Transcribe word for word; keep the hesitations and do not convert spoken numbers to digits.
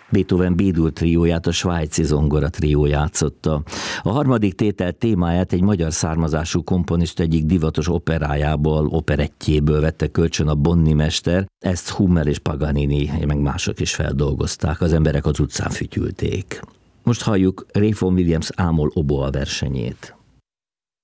Beethoven B-dur trióját a svájci zongora trió játszotta. A harmadik tétel témáját egy magyar származású komponista egyik divatos operájából, operettjéből vette kölcsön a Bonni mester, ezt Hummel és Paganini, meg mások is feldolgozták, az emberek az utcán fütyülték. Most halljuk Ray Vaughan Williams ámol oboa versenyét.